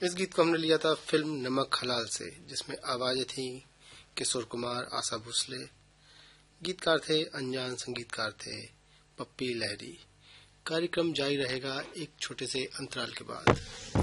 इस गीत को हमने लिया था फिल्म नमक हलाल से, जिसमें आवाजें थी किशोर कुमार, आशा भोसले। गीतकार थे अनजान, संगीतकार थे पप्पी लहरी। कार्यक्रम जारी रहेगा एक छोटे से अंतराल के बाद।